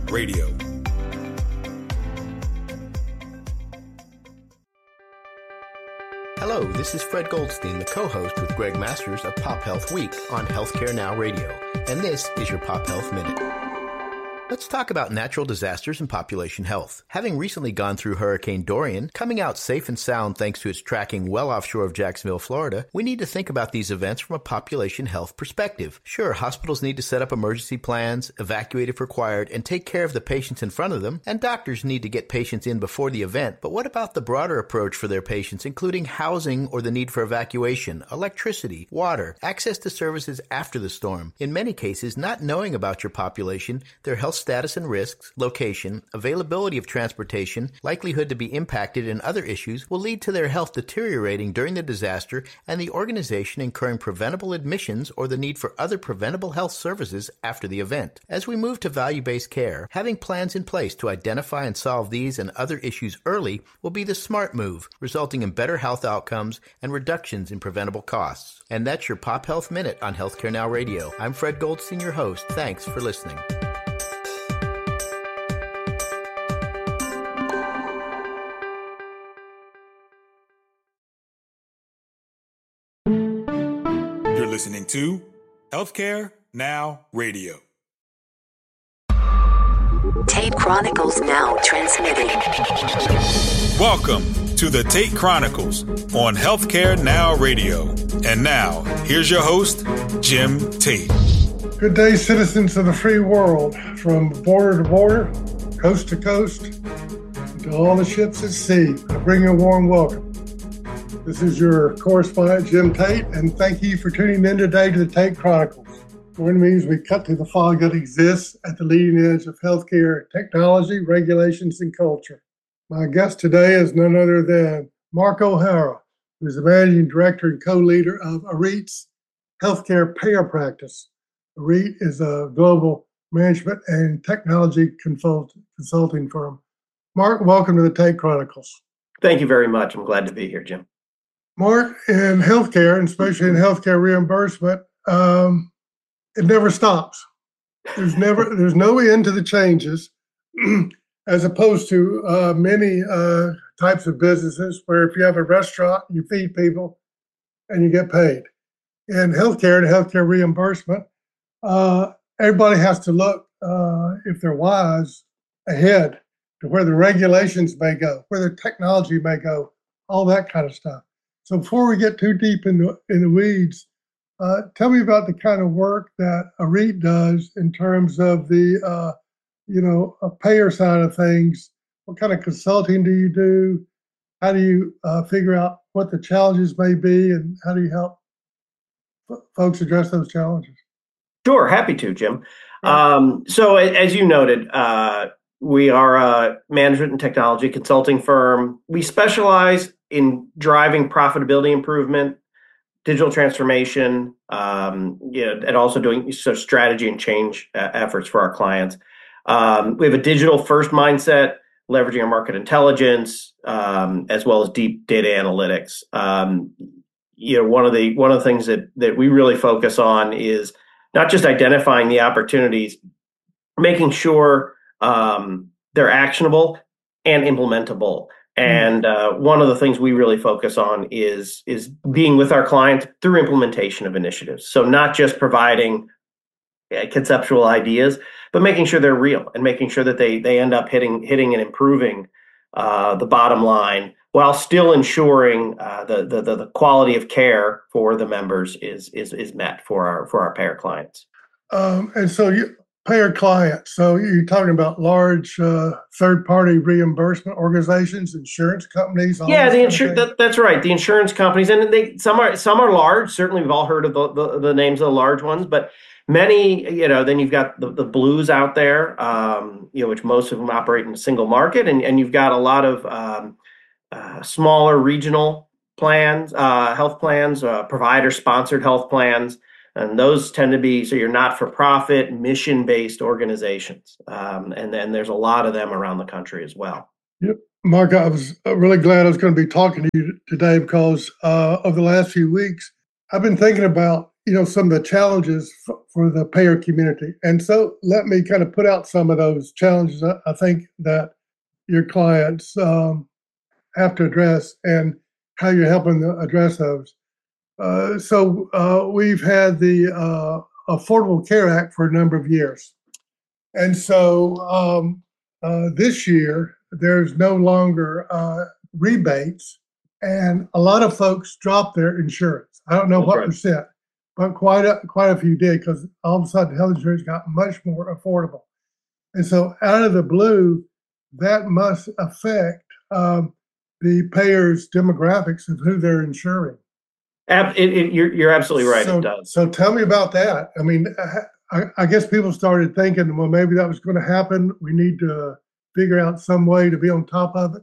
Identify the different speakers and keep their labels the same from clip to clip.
Speaker 1: Radio.
Speaker 2: Hello, this is Fred Goldstein, the co-host with Greg Masters of Pop Health Week on Healthcare Now Radio, and this is your Pop Health Minute. Let's talk about natural disasters and population health. Having recently gone through Hurricane Dorian, coming out safe and sound thanks to its tracking well offshore of Jacksonville, Florida, we need to think about these events from a population health perspective. Sure, hospitals need to set up emergency plans, evacuate if required, and take care of the patients in front of them, and doctors need to get patients in before the event. But what about the broader approach for their patients, including housing or the need for evacuation, electricity, water, access to services after the storm? In many cases, not knowing about your population, their health status and risks, location, availability of transportation, likelihood to be impacted, and other issues will lead to their health deteriorating during the disaster and the organization incurring preventable admissions or the need for other preventable health services after the event. As we move to value-based care, having plans in place to identify and solve these and other issues early will be the smart move, resulting in better health outcomes and reductions in preventable costs. And that's your Pop Health Minute on Healthcare Now Radio. I'm Fred Goldstein, your host. Thanks for listening.
Speaker 1: Listening to Healthcare Now Radio.
Speaker 3: Tate Chronicles now transmitting.
Speaker 1: Welcome to the Tate Chronicles on Healthcare Now Radio. And now, here's your host, Jim Tate.
Speaker 4: Good day, citizens of the free world, from border to border, coast to coast, to all the ships at sea. I bring you a warm welcome. This is your correspondent, Jim Tate, and thank you for tuning in today to the Tate Chronicles. Join me as we cut through the fog that exists at the leading edge of healthcare technology, regulations, and culture. My guest today is none other than Mark O'Hara, who is the Managing Director and co-leader of AREIT's Healthcare Payer Practice. AREIT is a global management and technology consulting firm. Mark, welcome to the Tate Chronicles.
Speaker 5: Thank you very much. I'm glad to be here, Jim.
Speaker 4: Mark, in healthcare, and especially in healthcare reimbursement, it never stops. There's no end to the changes, as opposed to many types of businesses where if you have a restaurant, you feed people and you get paid. In healthcare and healthcare reimbursement, everybody has to look, if they're wise, ahead to where the regulations may go, where the technology may go, all that kind of stuff. So before we get too deep in the weeds, tell me about the kind of work that AREIT does in terms of the, a payer side of things. What kind of consulting do you do? How do you figure out what the challenges may be, and how do you help folks address those challenges?
Speaker 5: Sure, happy to, Jim. So as you noted, we are a management and technology consulting firm. We specialize in driving profitability improvement, digital transformation, and also doing strategy and change efforts for our clients. We have a digital first mindset, leveraging our market intelligence, as well as deep data analytics. One of the things that we really focus on is not just identifying the opportunities, making sure they're actionable and implementable. And one of the things we really focus on is being with our clients through implementation of initiatives. So not just providing conceptual ideas, but making sure they're real and making sure that they end up hitting and improving the bottom line while still ensuring the quality of care for the members is met for our payer clients.
Speaker 4: And so payer clients. So you're talking about large third-party reimbursement organizations, insurance companies.
Speaker 5: Yeah, that's right. The insurance companies, and some are large. Certainly, we've all heard of the names of the large ones, but many, then you've got the Blues out there, which most of them operate in a single market, and you've got a lot of smaller regional plans, health plans, provider-sponsored health plans. And those tend to be, so you're not-for-profit, mission-based organizations. And then there's a lot of them around the country as well.
Speaker 4: Yep. Mark, I was really glad I was going to be talking to you today because over the last few weeks, I've been thinking about, some of the challenges for the payer community. And so let me kind of put out some of those challenges I think that your clients have to address and how you're helping to address those. So we've had the Affordable Care Act for a number of years. And so this year, there's no longer rebates, and a lot of folks dropped their insurance. I don't know what percent, but quite a few did, because all of a sudden health insurance got much more affordable. And so out of the blue, that must affect the payers' demographics of who they're insuring.
Speaker 5: You're absolutely right.
Speaker 4: So,
Speaker 5: it does.
Speaker 4: So tell me about that. I mean, I guess people started thinking, well, maybe that was going to happen. We need to figure out some way to be on top of it.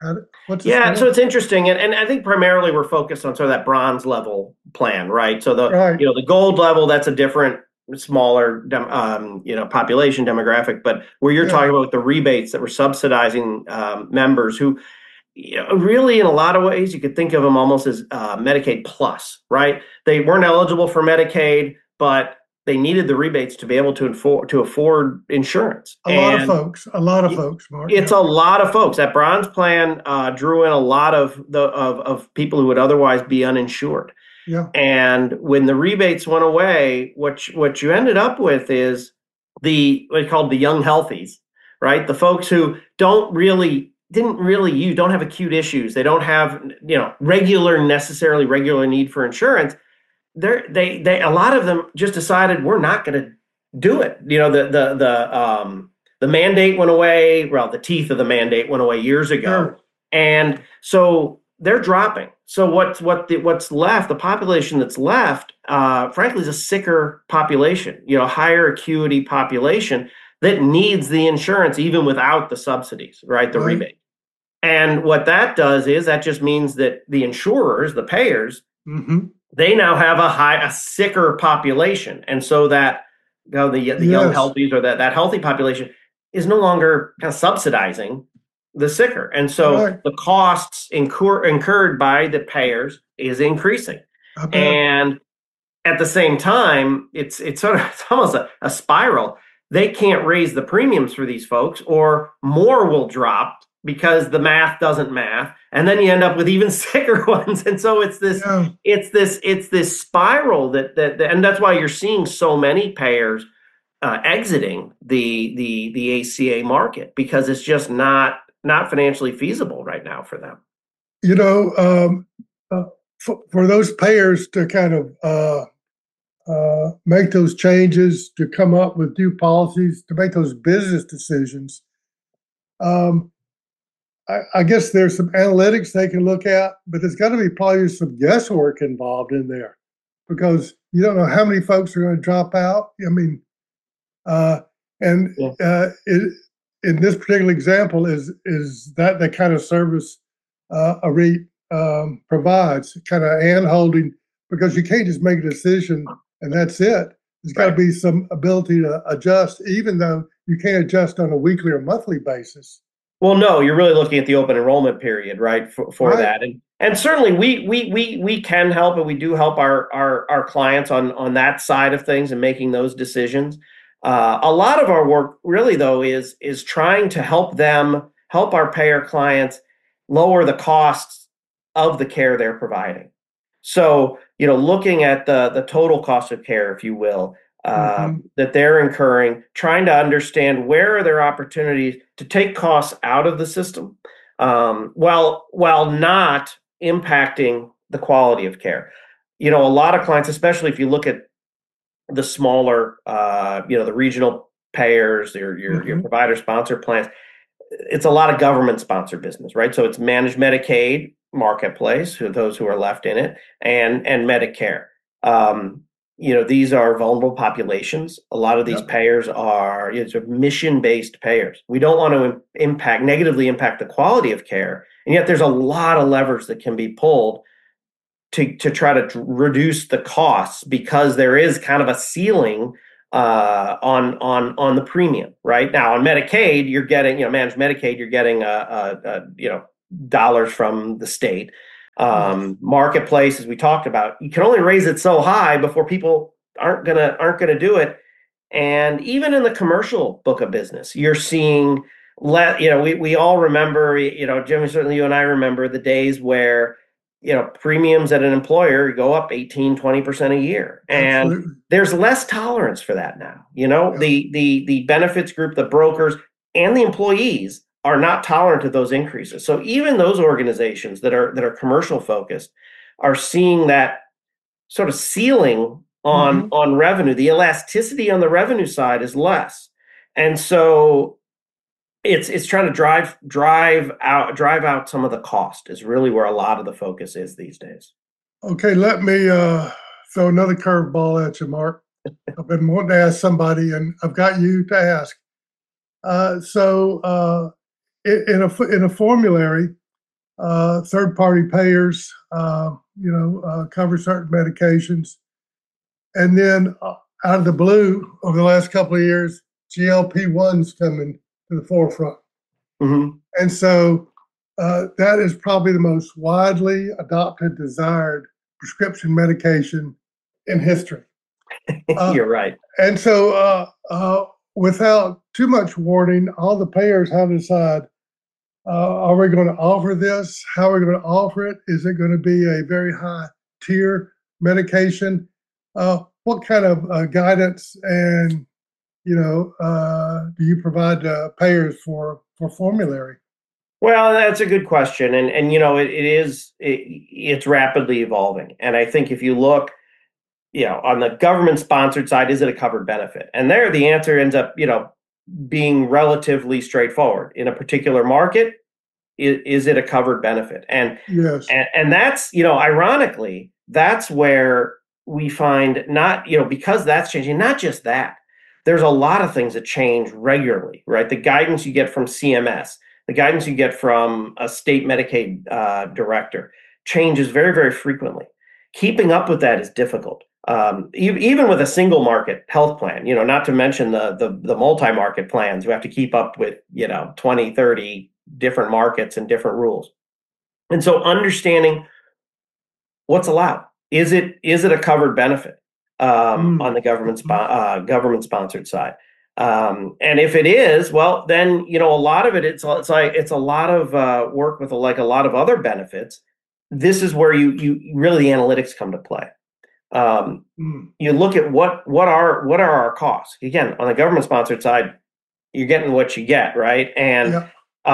Speaker 5: So it's interesting, and I think primarily we're focused on sort of that bronze level plan, right? So the gold level, that's a different, smaller population demographic, but where you're talking about the rebates that were subsidizing members who, really in a lot of ways you could think of them almost as Medicaid plus, right? They weren't eligible for Medicaid, but they needed the rebates to be able to afford insurance.
Speaker 4: A lot of folks, Mark.
Speaker 5: It's a lot of folks. That bronze plan drew in a lot of people who would otherwise be uninsured.
Speaker 4: Yeah.
Speaker 5: And when the rebates went away, what you ended up with is what's called the young healthies, right? The folks who don't have acute issues. They don't have regular need for insurance. They a lot of them just decided we're not going to do it. The mandate went away. Well, the teeth of the mandate went away years ago, and so they're dropping. So what's left? The population that's left, frankly, is a sicker population. Higher acuity population that needs the insurance even without the subsidies, right? The rebate. And what that does is that just means that the insurers, the payers, they now have a sicker population. And so that the young healthies, or that healthy population, is no longer kind of subsidizing the sicker. And so the costs incurred by the payers is increasing. And at the same time, it's almost a spiral. They can't raise the premiums for these folks, or more will drop because the math doesn't math, and then you end up with even sicker ones. And so it's this spiral that and that's why you're seeing so many payers exiting the ACA market, because it's just not financially feasible right now for them.
Speaker 4: For those payers to kind of make those changes, to come up with new policies, to make those business decisions, I guess there's some analytics they can look at, but there's got to be probably some guesswork involved in there, because you don't know how many folks are going to drop out. I mean, in this particular example, is that the kind of service a REIT provides, kind of hand-holding, because you can't just make a decision and that's it. There's got to be some ability to adjust, even though you can't adjust on a weekly or monthly basis.
Speaker 5: Well, no, you're really looking at the open enrollment period, right, for that. And certainly we can help, and we do help our clients on that side of things and making those decisions. A lot of our work really, though, is trying to help our payer clients lower the costs of the care they're providing. So, looking at the total cost of care, if you will, that they're incurring, trying to understand where are their opportunities to take costs out of the system, while not impacting the quality of care. A lot of clients, especially if you look at the smaller, the regional payers, your provider sponsor plans, it's a lot of government sponsored business, right? So it's managed Medicaid marketplace, those who are left in it, and Medicare. These are vulnerable populations. A lot of these payers are mission-based payers. We don't want to negatively impact the quality of care, and yet there's a lot of levers that can be pulled to try to reduce the costs, because there is kind of a ceiling on the premium. Right now, on Medicaid, you're getting managed Medicaid, you're getting dollars from the state. Marketplace, as we talked about, you can only raise it so high before people aren't gonna do it. And even in the commercial book of business, you're seeing we all remember, Jimmy, certainly you and I remember the days where, premiums at an employer go up 18-20% a year. And
Speaker 4: Absolutely.
Speaker 5: there's less tolerance for that now.
Speaker 4: Yeah.
Speaker 5: The benefits group, the brokers, and the employees are not tolerant of those increases. So even those organizations that are commercial focused are seeing that sort of ceiling on revenue. The elasticity on the revenue side is less. And so it's trying to drive out some of the cost is really where a lot of the focus is these days.
Speaker 4: Okay, let me throw another curveball at you, Mark. I've been wanting to ask somebody, and I've got you to ask. In a formulary, third-party payers, cover certain medications, and then out of the blue, over the last couple of years, GLP-1s coming to the forefront.
Speaker 5: Mm-hmm.
Speaker 4: And so that is probably the most widely adopted, desired prescription medication in history.
Speaker 5: You're right.
Speaker 4: And so without too much warning, all the payers have to decide, are we going to offer this? How are we going to offer it? Is it going to be a very high tier medication? What kind of guidance and do you provide payers for formulary?
Speaker 5: Well, that's a good question, and it's rapidly evolving. And I think if you look, on the government sponsored side, is it a covered benefit? And there, the answer ends up, being relatively straightforward. In a particular market, is it a covered benefit? And
Speaker 4: yes,
Speaker 5: and that's ironically, that's where we find because that's changing. Not just that. There's a lot of things that change regularly, right? The guidance you get from CMS, the guidance you get from a state Medicaid director changes very, very frequently. Keeping up with that is difficult. Even with a single market health plan, not to mention the multi-market plans who have to keep up with, 20, 30 different markets and different rules. And so understanding what's allowed, is it a covered benefit? On the government sponsored side, and if it is, well, then a lot of it it's a lot of work with a lot of other benefits. This is where you really the analytics come to play. You look at what are our costs. Again, on the government sponsored side, you're getting what you get, right? And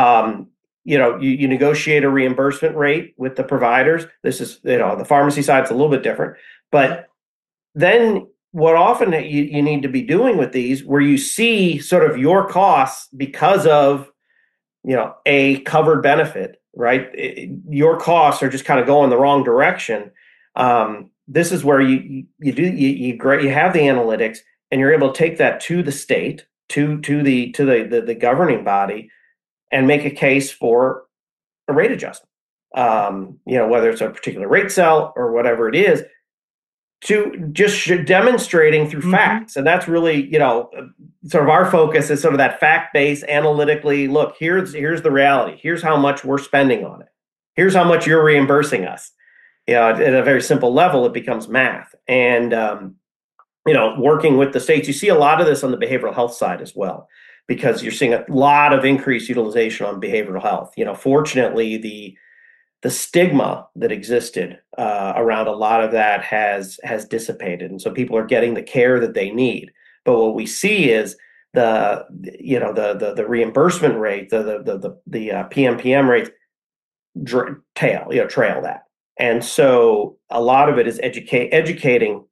Speaker 5: you negotiate a reimbursement rate with the providers. This is the pharmacy side is a little bit different, but then what often you need to be doing with these, where you see sort of your costs because of, a covered benefit, right? Your costs are just kind of going the wrong direction. This is where you have the analytics, and you're able to take that to the state, to the governing body, and make a case for a rate adjustment. Whether it's a particular rate cell or whatever it is, to just demonstrating through facts. And that's really, sort of our focus is sort of that fact-based analytically, look, here's the reality. Here's how much we're spending on it. Here's how much you're reimbursing us. At a very simple level, it becomes math. And, working with the states, you see a lot of this on the behavioral health side as well, because you're seeing a lot of increased utilization on behavioral health. Fortunately, the stigma that existed around a lot of that has dissipated, and so people are getting the care that they need. But what we see is the reimbursement rate, the PMPM rates trail that, and so a lot of it is educating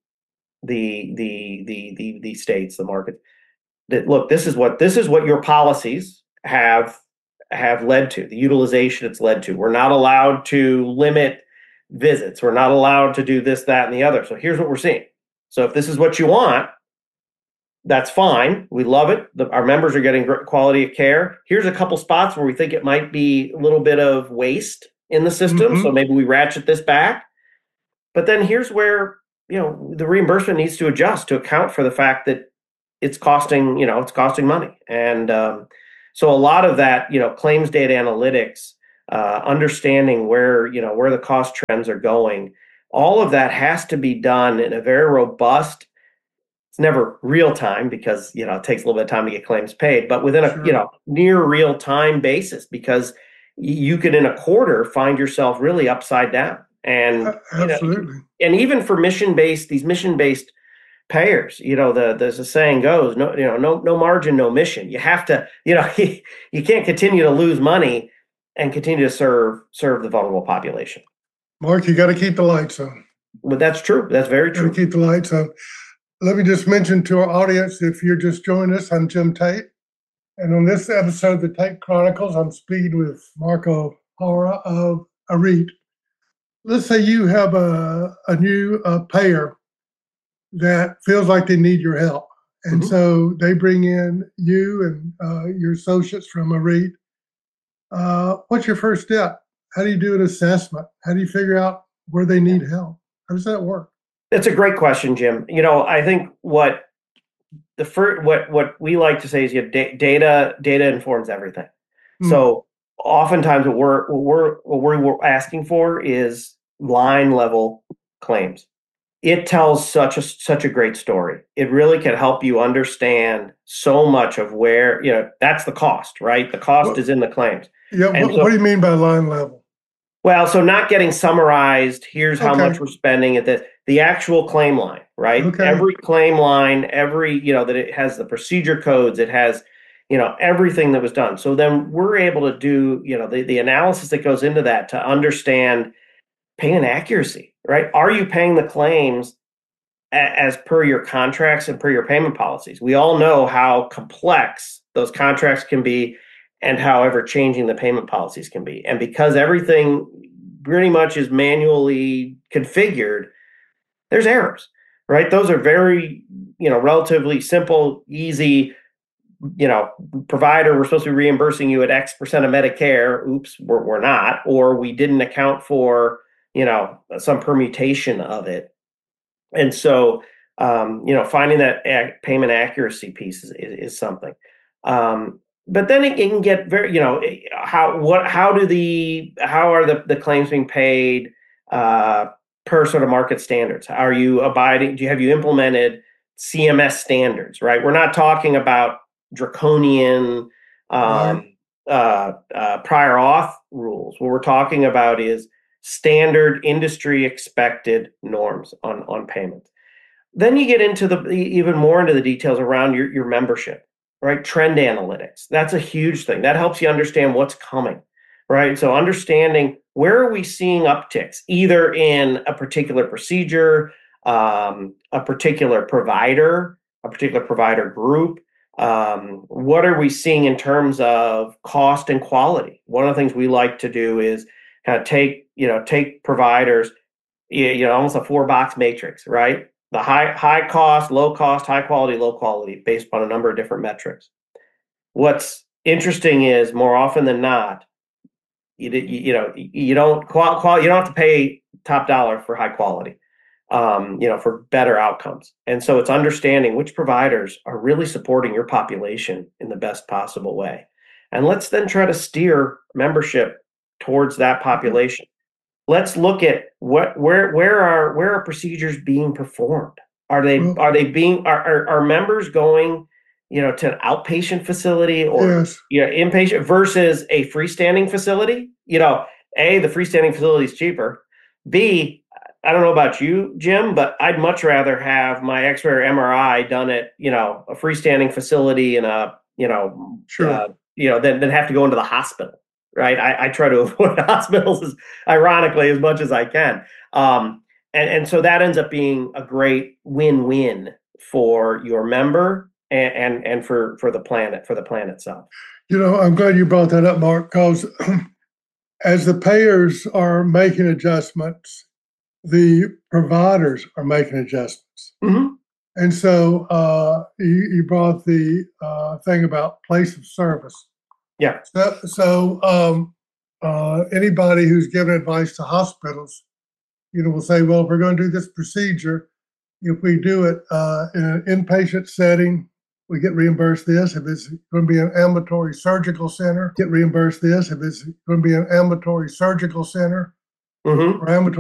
Speaker 5: the states, the market, that look, this is what your policies have led to, the utilization it's led to. We're not allowed to limit visits. We're not allowed to do this, that, and the other. So here's what we're seeing. So if this is what you want, that's fine. We love it. Our members are getting great quality of care. Here's a couple spots where we think it might be a little bit of waste in the system. So maybe we ratchet this back. But then here's where, the reimbursement needs to adjust to account for the fact that it's costing money. And, so a lot of that, claims data analytics understanding where the cost trends are going. All of that has to be done in a very robust. It's never real time because it takes a little bit of time to get claims paid, but within a
Speaker 4: Sure.
Speaker 5: near real time basis, because you could in a quarter find yourself really upside down. And
Speaker 4: Absolutely.
Speaker 5: and even for these mission based payers, there's a saying goes, no margin, no mission. You have to, you can't continue to lose money and continue to serve the vulnerable population.
Speaker 4: Mark, you got to keep the lights on.
Speaker 5: But that's true. That's very true.
Speaker 4: Keep the lights on. Let me just mention to our audience, if you're just joining us, I'm Jim Tate. And on this episode of the Tate Chronicles, I'm speaking with Marco Hara of AREIT. Let's say you have a new payer that feels like they need your help. And so they bring in you and your associates from AREIT. What's your first step? How do you do an assessment? How do you figure out where they need help? How does that work?
Speaker 5: It's a great question, Jim. I think what we like to say is data informs everything. So oftentimes what we're asking for is line level claims. It tells such a great story. It really can help you understand so much of where, that's the cost, right? The cost is in the claims.
Speaker 4: Yeah. What do you mean by line level?
Speaker 5: Well, so not getting summarized, here's how much we're spending at the actual claim line, right?
Speaker 4: Okay.
Speaker 5: Every claim line, that it has the procedure codes, it has, everything that was done. So then we're able to do, the analysis that goes into that to understand payment accuracy, right? Are you paying the claims as per your contracts and per your payment policies? We all know how complex those contracts can be and how ever changing the payment policies can be. And because everything pretty much is manually configured, there's errors, right? Those are very, relatively simple, easy, provider, we're supposed to be reimbursing you at X percent of Medicare. Oops, we're not, or we didn't account for, some permutation of it. And so, finding that payment accuracy piece is something. But then it can get very, how are the claims being paid per sort of market standards? Are you have you implemented CMS standards, right? We're not talking about draconian prior auth rules. What we're talking about is standard industry expected norms on payments. Then you get into even more into the details around your membership. Right? Trend analytics. That's a huge thing. That helps you understand what's coming, right? So understanding where are we seeing upticks, either in a particular procedure, a particular provider group. What are we seeing in terms of cost and quality? One of the things we like to do is kind of take providers, almost a 4-box matrix, right? The high cost, low cost, high quality, low quality, based on a number of different metrics. What's interesting is more often than not, you don't have to pay top dollar for high quality, for better outcomes. And so it's understanding which providers are really supporting your population in the best possible way, and let's then try to steer membership towards that population. Let's look at where are procedures being performed? Are members going, to an outpatient facility or inpatient versus a freestanding facility? A, the freestanding facility is cheaper. B, I don't know about you, Jim, but I'd much rather have my X-ray or MRI done at, a freestanding facility in a, than have to go into the hospital. Right. I try to avoid hospitals ironically as much as I can. And so that ends up being a great win-win for your member and for the plan itself.
Speaker 4: I'm glad you brought that up, Mark, because as the payers are making adjustments, the providers are making adjustments.
Speaker 5: Mm-hmm.
Speaker 4: And so you brought the thing about place of service.
Speaker 5: Yeah.
Speaker 4: So anybody who's giving advice to hospitals, will say, well, if we're going to do this procedure, if we do it in an inpatient setting We get reimbursed this if it's going to be an ambulatory surgical center. Get reimbursed this if it's going to be an ambulatory surgical center.
Speaker 5: Mm-hmm.
Speaker 4: Or ambulatory